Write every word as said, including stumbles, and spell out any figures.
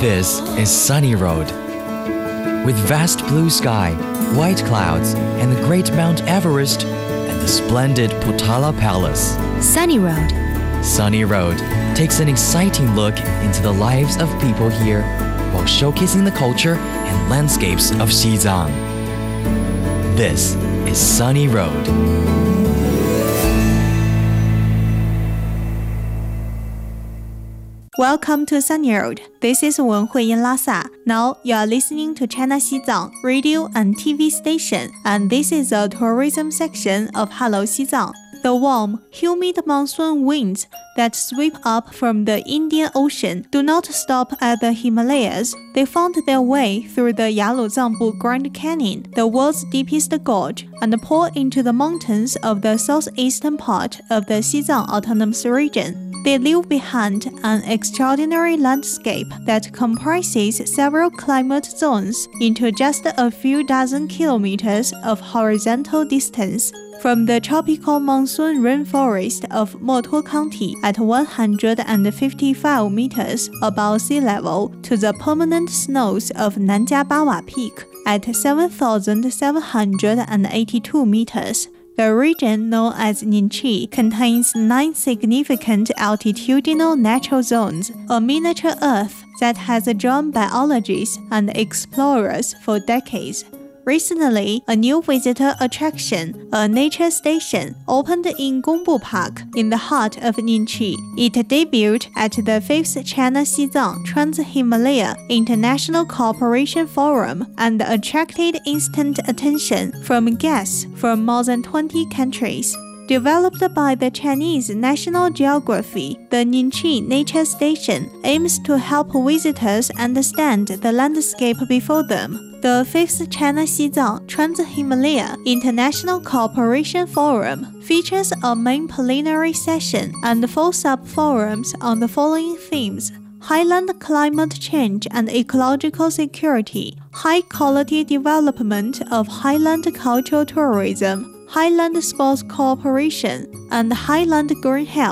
This is Sunny Road. With vast blue sky, white clouds, and the great Mount Everest, and the splendid Potala Palace. Sunny Road. Sunny Road takes an exciting look into the lives of people here while showcasing the culture and landscapes of Xizang. This is Sunny Road. Welcome to Sunny Road. This is Wen Huiyin Lhasa. Now you are listening to China Xizang radio and T V station, and this is a tourism section of Hello Xizang. The warm, humid monsoon winds that sweep up from the Indian Ocean do not stop at the Himalayas. They found their way through the Yaluzangbu Grand Canyon, the world's deepest gorge, and pour into the mountains of the southeastern part of the Xizang Autonomous Region. They leave behind an extraordinary landscape that comprises several climate zones into just a few dozen kilometers of horizontal distance. From the tropical monsoon rainforest of Motuo County at one hundred fifty-five meters above sea level to the permanent snows of Nanjiabawa Peak at seven thousand seven hundred eighty-two meters. The region known as Ningqi contains nine significant altitudinal natural zones, a miniature Earth that has drawn biologists and explorers for decades. Recently, a new visitor attraction, a nature station, opened in Gongbu Park in the heart of Ningqi. It debuted at the fifth China Xizang Trans-Himalaya International Cooperation Forum and attracted instant attention from guests from more than twenty countries. Developed by the Chinese National Geography, the Ningqi Nature Station aims to help visitors understand the landscape before them. The fifth China Xizang Trans-Himalaya International Cooperation Forum features a main plenary session and four sub-forums on the following themes: highland climate change and ecological security, high-quality development of highland cultural tourism, highland sports cooperation, and highland green health.